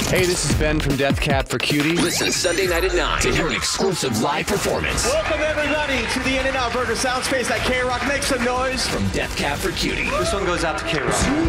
Hey, this is Ben from Death Cab for Cutie. Listen Sunday night at 9 to hear an exclusive live performance. Welcome, everybody, to the In-N-Out Burger Soundspace at K-Rock. Make some noise. From Death Cab for Cutie. This one goes out to K-Rock.